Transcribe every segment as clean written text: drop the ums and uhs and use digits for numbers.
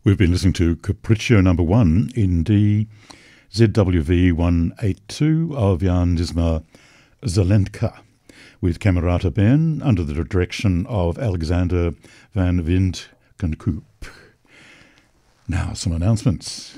We've been listening to Capriccio number 1 in D ZWV 182 of Jan Disma Zelenka with Camerata Band under the direction of Alexander van Windkenkoop. Now some announcements.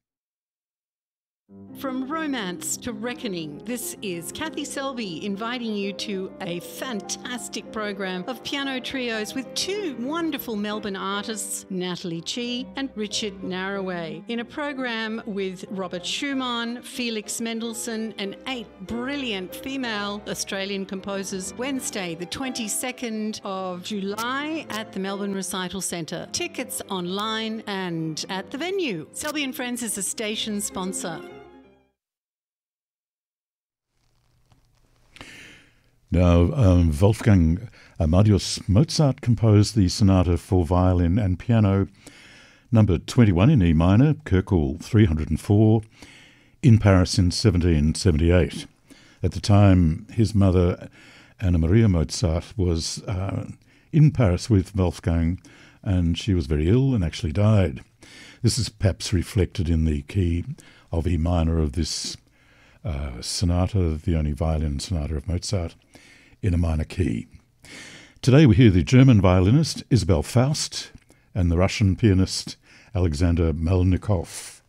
From romance to reckoning, this is Kathy Selby inviting you to a fantastic program of piano trios with two wonderful Melbourne artists, Natalie Chi and Richard Narraway, in a program with Robert Schumann, Felix Mendelssohn and 8 brilliant female Australian composers, Wednesday the 22nd of July at the Melbourne Recital Centre. Tickets online and at the venue. Selby & Friends is a station sponsor. Now, Wolfgang Amadeus Mozart composed the sonata for violin and piano, number 21 in E minor, Köchel 304, in Paris in 1778. At the time, his mother, Anna Maria Mozart, was in Paris with Wolfgang, and she was very ill and actually died. This is perhaps reflected in the key of E minor of this sonata, the only violin sonata of Mozart, in a minor key. Today we hear the German violinist Isabel Faust and the Russian pianist Alexander Melnikov.